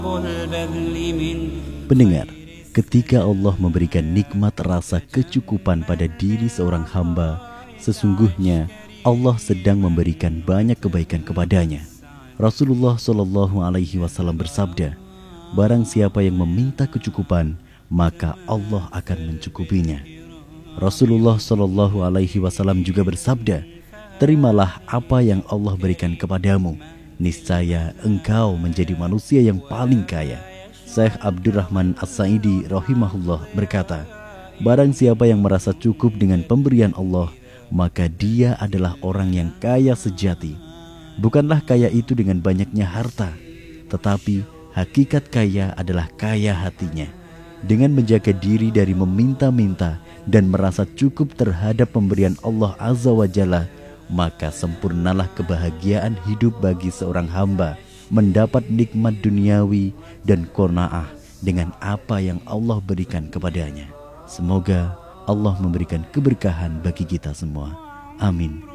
Pendengar, ketika Allah memberikan nikmat rasa kecukupan pada diri seorang hamba, sesungguhnya Allah sedang memberikan banyak kebaikan kepadanya. Rasulullah SAW bersabda, barang siapa yang meminta kecukupan, maka Allah akan mencukupinya. Rasulullah SAW juga bersabda, terimalah apa yang Allah berikan kepadamu, niscaya engkau menjadi manusia yang paling kaya. Syekh Abdurrahman As-Sa'idi rahimahullah berkata, barang siapa yang merasa cukup dengan pemberian Allah, maka dia adalah orang yang kaya sejati. Bukanlah kaya itu dengan banyaknya harta, tetapi hakikat kaya adalah kaya hatinya. Dengan menjaga diri dari meminta-minta dan merasa cukup terhadap pemberian Allah Azza wa Jalla, maka sempurnalah kebahagiaan hidup bagi seorang hamba, mendapat nikmat duniawi dan qanaah dengan apa yang Allah berikan kepadanya. Semoga Allah memberikan keberkahan bagi kita semua. Amin.